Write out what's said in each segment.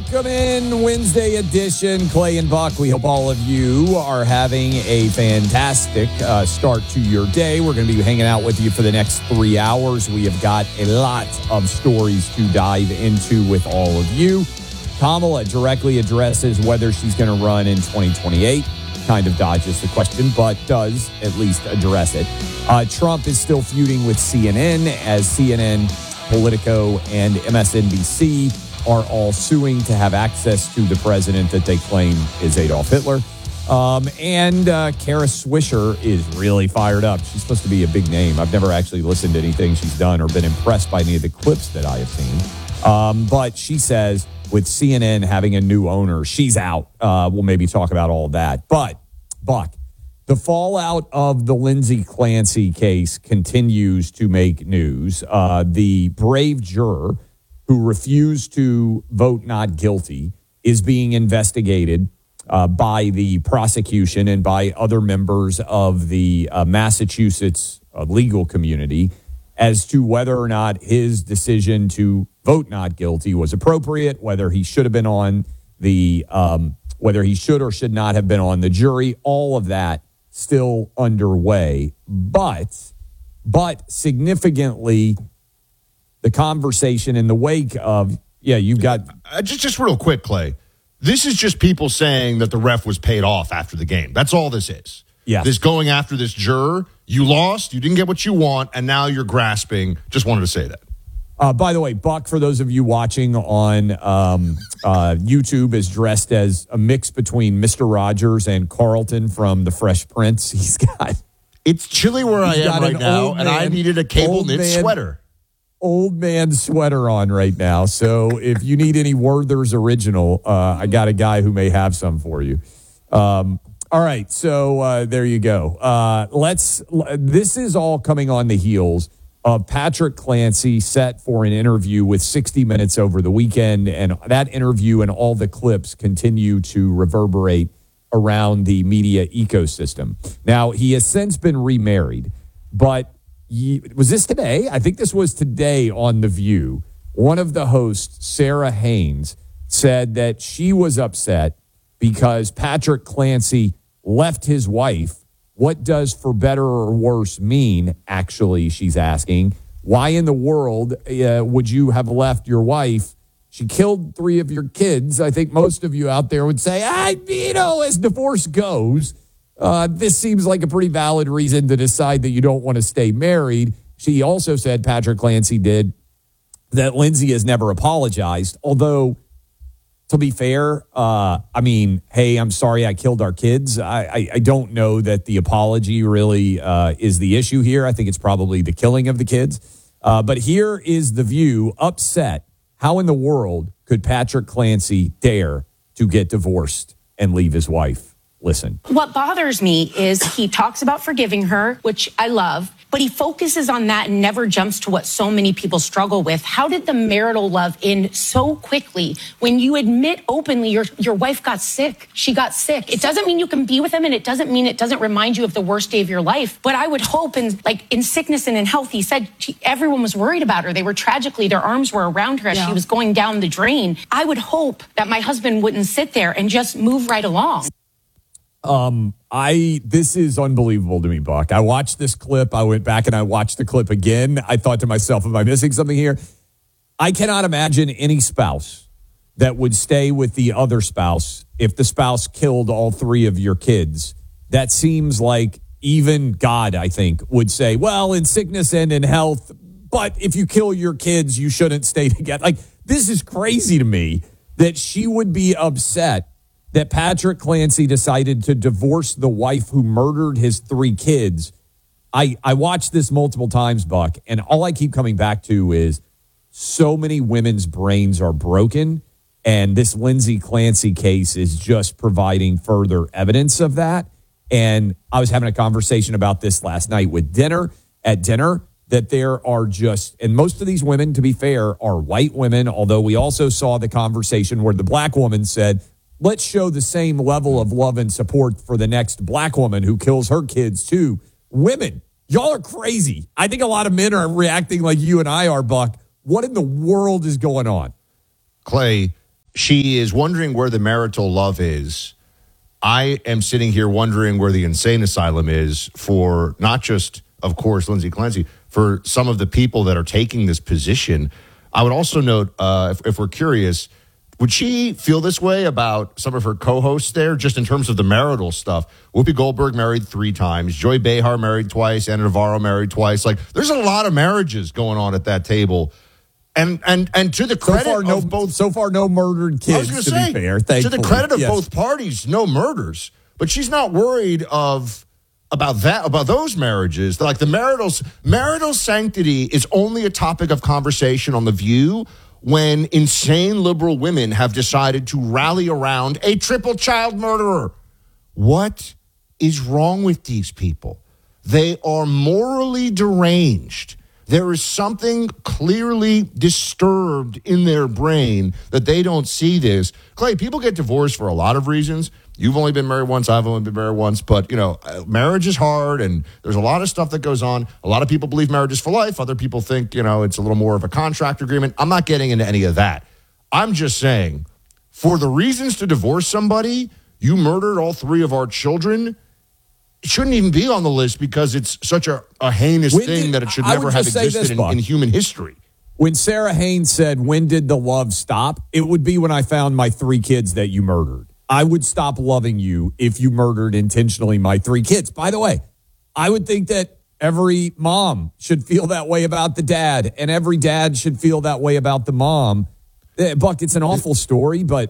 Welcome in Wednesday edition, Clay and Buck. We hope all of you are having a fantastic start to your day. We're going to be hanging out with you for the next 3 hours. We have got a lot of stories to dive into with all of you. Kamala directly addresses whether she's going to run in 2028. Kind of dodges the question, but does at least address it. Trump is still feuding with CNN as CNN, Politico, and MSNBC are all suing to have access to the president that they claim is Adolf Hitler. And Kara Swisher is really fired up. She's supposed to be a big name. I've never actually listened to anything she's done or been impressed by any of the clips that I have seen. But she says with CNN having a new owner, she's out. We'll maybe talk about all of that. But, Buck, the fallout of the Lindsay Clancy case continues to make news. The brave juror who refused to vote not guilty is being investigated by the prosecution and by other members of the Massachusetts legal community as to whether or not his decision to vote not guilty was appropriate, whether he should have been on the, whether he should or should not have been on the jury. All of that still underway. But significantly, the conversation in the wake of, you've got... Just real quick, Clay. This is just people saying that the ref was paid off after the game. That's all this is. Yes. This going after this juror. You lost, you didn't get what you want, and now you're grasping. Just wanted to say that. By the way, Buck, for those of you watching on YouTube, is dressed as a mix between Mr. Rogers and Carlton from The Fresh Prince. He's got... It's chilly where I am right now, and I needed a cable knit sweater. Old man sweater on right now. So if you need any Werther's original, I got a guy who may have some for you. All right. So there you go. This is all coming on the heels of Patrick Clancy set for an interview with 60 Minutes over the weekend. And that interview and all the clips continue to reverberate around the media ecosystem. Now, he has since been remarried, but was this today? I think this was today on The View. One of the hosts, Sarah Haynes, said that she was upset because Patrick Clancy left his wife. What does for better or worse mean, actually, she's asking. Why in the world would you have left your wife? She killed 3 of your kids. I think most of you out there would say, as divorce goes, this seems like a pretty valid reason to decide that you don't want to stay married. She also said, Patrick Clancy did, that Lindsay has never apologized. Although, to be fair, hey, I'm sorry I killed our kids. I don't know that the apology really is the issue here. I think it's probably the killing of the kids. But here is The View upset. How in the world could Patrick Clancy dare to get divorced and leave his wife? Listen. What bothers me is he talks about forgiving her, which I love, but he focuses on that and never jumps to what so many people struggle with. How did the marital love end so quickly when you admit openly your wife got sick? She got sick. It doesn't mean you can be with him, and it doesn't mean it doesn't remind you of the worst day of your life. But I would hope in sickness and in health, he said everyone was worried about her. They were their arms were around her as she was going down the drain. I would hope that my husband wouldn't sit there and just move right along. This is unbelievable to me, Buck. I watched this clip. I went back and I watched the clip again. I thought to myself, am I missing something here? I cannot imagine any spouse that would stay with the other spouse if the spouse killed all 3 of your kids. That seems like even God, I think, would say, well, in sickness and in health, but if you kill your kids, you shouldn't stay together. Like, this is crazy to me that she would be upset that Patrick Clancy decided to divorce the wife who murdered his 3 kids. I watched this multiple times, Buck, and all I keep coming back to is so many women's brains are broken, and this Lindsay Clancy case is just providing further evidence of that. And I was having a conversation about this last night at dinner, that there are just, and most of these women, to be fair, are white women, although we also saw the conversation where the black woman said, let's show the same level of love and support for the next black woman who kills her kids too. Women, y'all are crazy. I think a lot of men are reacting like you and I are, Buck. What in the world is going on? Clay, she is wondering where the marital love is. I am sitting here wondering where the insane asylum is for not just, of course, Lindsay Clancy, for some of the people that are taking this position. I would also note, if we're curious, would she feel this way about some of her co-hosts there, just in terms of the marital stuff? Whoopi Goldberg married 3 times. Joy Behar married twice. Ana Navarro married twice. Like, there's a lot of marriages going on at that table. And to the credit of both... So far, no murdered kids, I was going to say, be fair. Thankfully. To the credit of both parties, no murders. But she's not worried about those marriages. Like, the marital sanctity is only a topic of conversation on The View when insane liberal women have decided to rally around a triple child murderer. What is wrong with these people? They are morally deranged. There is something clearly disturbed in their brain that they don't see this. Clay, people get divorced for a lot of reasons. You've only been married once. I've only been married once. But, marriage is hard, and there's a lot of stuff that goes on. A lot of people believe marriage is for life. Other people think, it's a little more of a contract agreement. I'm not getting into any of that. I'm just saying, for the reasons to divorce somebody, you murdered all 3 of our children. It shouldn't even be on the list because it's such a heinous thing that it should never have existed in human history. When Sarah Haynes said, "When did the love stop?" it would be when I found my 3 kids that you murdered. I would stop loving you if you murdered intentionally my 3 kids. By the way, I would think that every mom should feel that way about the dad, and every dad should feel that way about the mom. Buck, it's an awful story, but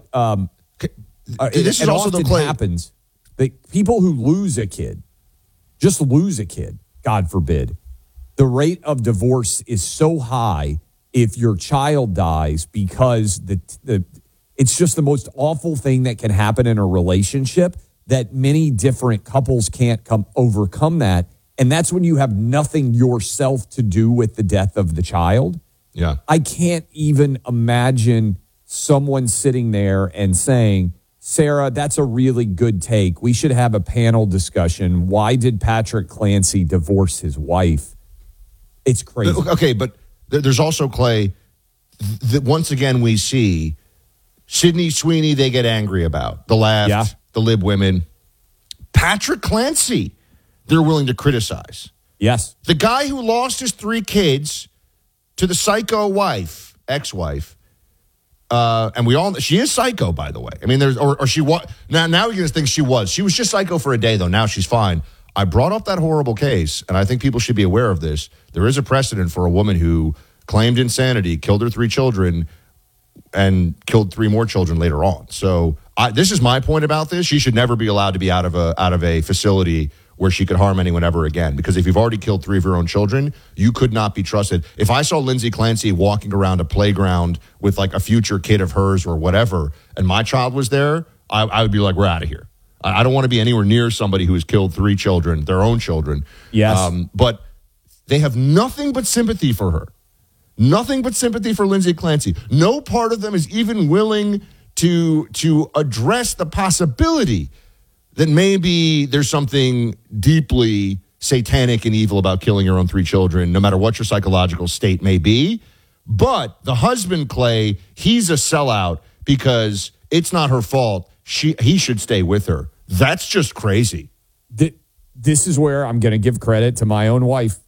this is also often happens. People who lose a kid, just lose a kid, God forbid, the rate of divorce is so high if your child dies because it's just the most awful thing that can happen in a relationship that many different couples can't overcome that. And that's when you have nothing yourself to do with the death of the child. Yeah. I can't even imagine someone sitting there and saying, "Sarah, that's a really good take. We should have a panel discussion. Why did Patrick Clancy divorce his wife?" It's crazy. Okay, but there's also, Clay, that once again we see Sydney Sweeney, they get angry about. The left, the lib women. Patrick Clancy, they're willing to criticize. Yes. The guy who lost his 3 kids to the psycho wife, ex-wife, and she is psycho, by the way. I mean, she was, now you're going to think she was just psycho for a day, though. Now she's fine. I brought up that horrible case, and I think people should be aware of this. There is a precedent for a woman who claimed insanity, killed her 3 children, and killed 3 more children later on. So this is my point about this. She should never be allowed to be out of a facility where she could harm anyone ever again. Because if you've already killed 3 of your own children, you could not be trusted. If I saw Lindsay Clancy walking around a playground with like a future kid of hers or whatever, and my child was there, I would be like, we're out of here. I don't want to be anywhere near somebody who has killed 3 children, their own children. Yes. But they have nothing but sympathy for her. Nothing but sympathy for Lindsay Clancy. No part of them is even willing to address the possibility that maybe there's something deeply satanic and evil about killing your own 3 children, no matter what your psychological state may be. But the husband, Clay, he's a sellout because it's not her fault. He should stay with her. That's just crazy. This is where I'm going to give credit to my own wife.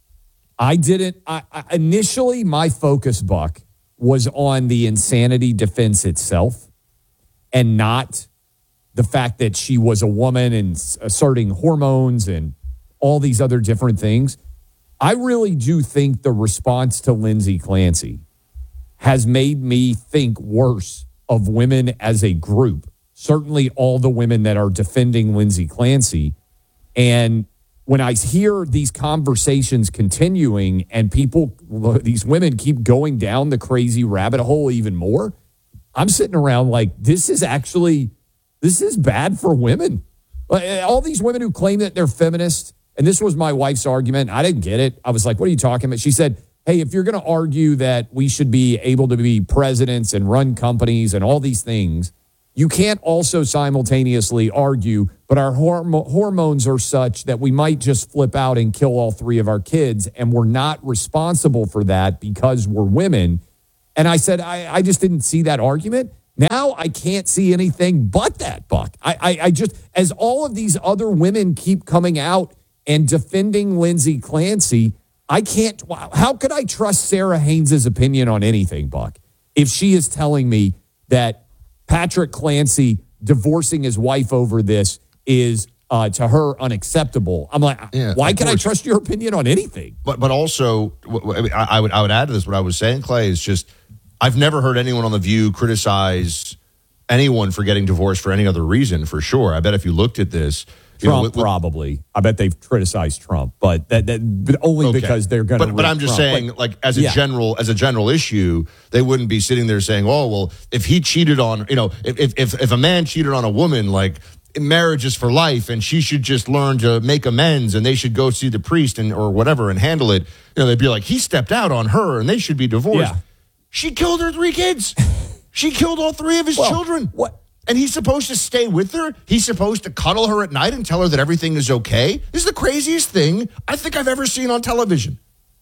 Initially, my focus, Buck, was on the insanity defense itself and not the fact that she was a woman and asserting hormones and all these other different things. I really do think the response to Lindsay Clancy has made me think worse of women as a group. Certainly all the women that are defending Lindsay Clancy. And when I hear these conversations continuing and these women keep going down the crazy rabbit hole even more, I'm sitting around like, this is bad for women. All these women who claim that they're feminists, and this was my wife's argument. I didn't get it. I was like, what are you talking about? She said, hey, if you're going to argue that we should be able to be presidents and run companies and all these things, you can't also simultaneously argue, but our hormones are such that we might just flip out and kill all 3 of our kids, and we're not responsible for that because we're women. And I said, I just didn't see that argument. Now I can't see anything but that, Buck. I just, as all of these other women keep coming out and defending Lindsey Clancy, I can't, how could I trust Sarah Haynes' opinion on anything, Buck, if she is telling me that Patrick Clancy divorcing his wife over this is to her unacceptable? I'm like, why can I trust your opinion on anything? But also, I would add to this, what I was saying, Clay, is just, I've never heard anyone on The View criticize anyone for getting divorced for any other reason, for sure. I bet if you looked at this, Trump probably. I bet they've criticized Trump, but that but only because they're going to. But I'm just saying, like as a general issue, they wouldn't be sitting there saying, "Oh, well, if he cheated on, if a man cheated on a woman, like marriage is for life, and she should just learn to make amends, and they should go see the priest or whatever and handle it." They'd be like, "He stepped out on her, and they should be divorced." Yeah. She killed her 3 kids. She killed all 3 of his children. What? And he's supposed to stay with her? He's supposed to cuddle her at night and tell her that everything is okay? This is the craziest thing I think I've ever seen on television.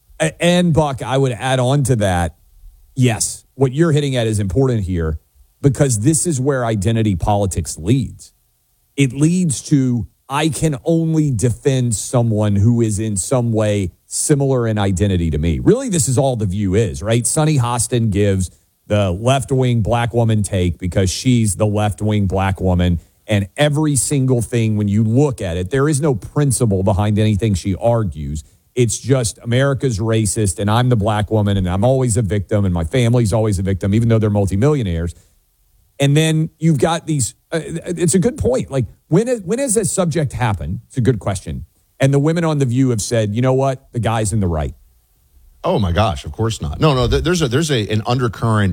And, Buck, I would add on to that, yes, what you're hitting at is important here because this is where identity politics leads. It leads to, I can only defend someone who is in some way similar in identity to me. Really, this is all The View is, right? Sunny Hostin gives the left-wing black woman take because she's the left-wing black woman. And every single thing, when you look at it, there is no principle behind anything she argues. It's just America's racist and I'm the black woman and I'm always a victim and my family's always a victim, even though they're multimillionaires. And then you've got these, it's a good point. Like, when has this subject happened? It's a good question. And the women on The View have said, you know what? The guy's in the right. Oh, my gosh. Of course not. No, there's an undercurrent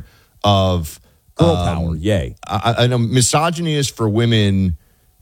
of girl power. Yay. I know misogyny is for women.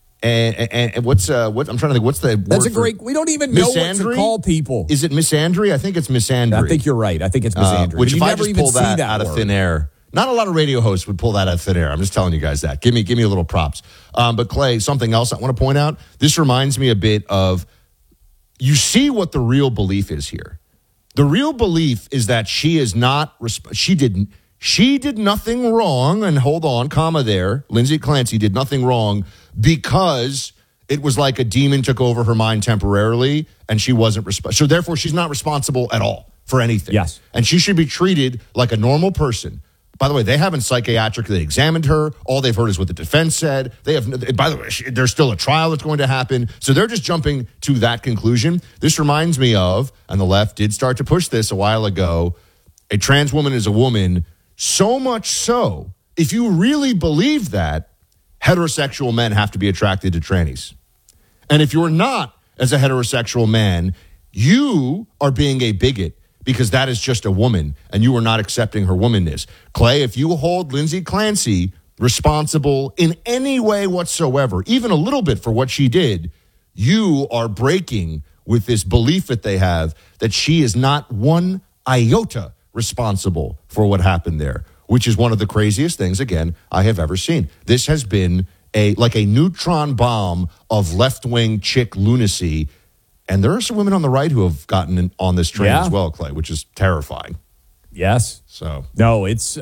And what's I'm trying to think. What's the word? That's a great. We don't even know what to call people. Is it misandry? I think it's misandry. I think you're right. I think it's misandry. Which if I just pull that out of thin air, not a lot of radio hosts would pull that out of thin air. I'm just telling you guys that. Give me a little props. But Clay, something else I want to point out. This reminds me a bit of. You see what the real belief is here. The real belief is that she is not. She did nothing wrong. And hold on, comma there. Lindsey Clancy did nothing wrong because it was like a demon took over her mind temporarily, and she wasn't so therefore she's not responsible at all for anything. Yes, and she should be treated like a normal person. By the way, they haven't psychiatrically examined her. All they've heard is what the defense said. They have. By the way, there's still a trial that's going to happen. So they're just jumping to that conclusion. This reminds me of, and the left did start to push this a while ago, a trans woman is a woman. So much so, if you really believe that, heterosexual men have to be attracted to trannies. And if you're not, as a heterosexual man, you are being a bigot. Because that is just a woman, and you are not accepting her womanness. Clay, if you hold Lindsey Clancy responsible in any way whatsoever, even a little bit for what she did, you are breaking with this belief that they have that she is not one iota responsible for what happened there, which is one of the craziest things, again, I have ever seen. This has been like a neutron bomb of left-wing chick lunacy. And there are some women on the right who have gotten on this train as well, Clay, which is terrifying. Yes. So no, it's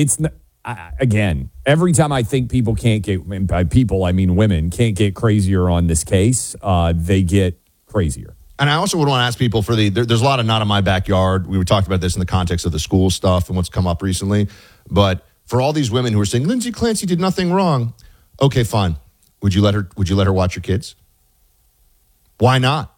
again, every time I think people can't get, and by people I mean women, can't get crazier on this case, they get crazier. And I also would want to ask people for there's a lot of not in my backyard. We were talking about this in the context of the school stuff and what's come up recently. But for all these women who are saying Lindsey Clancy did nothing wrong, okay, fine. Would you let her watch your kids? Why not?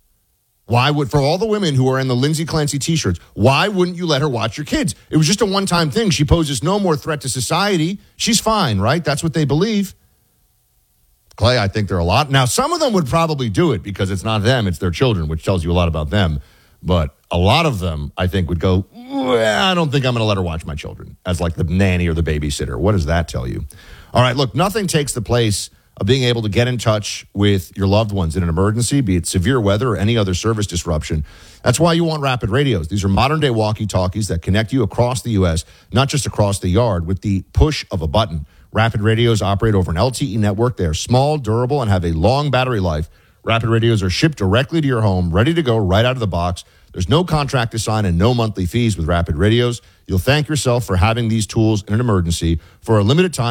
For all the women who are in the Lindsey Clancy t-shirts, why wouldn't you let her watch your kids? It was just a one-time thing. She poses no more threat to society. She's fine, right? That's what they believe. Clay, I think there are a lot. Now, some of them would probably do it because it's not them, it's their children, which tells you a lot about them. But a lot of them, I think, would go, I don't think I'm going to let her watch my children as like the nanny or the babysitter. What does that tell you? All right, look, nothing takes the place of being able to get in touch with your loved ones in an emergency, be it severe weather or any other service disruption. That's why you want Rapid Radios. These are modern-day walkie-talkies that connect you across the U.S., not just across the yard, with the push of a button. Rapid Radios operate over an LTE network. They are small, durable, and have a long battery life. Rapid Radios are shipped directly to your home, ready to go right out of the box. There's no contract to sign and no monthly fees with Rapid Radios. You'll thank yourself for having these tools in an emergency. For a limited time,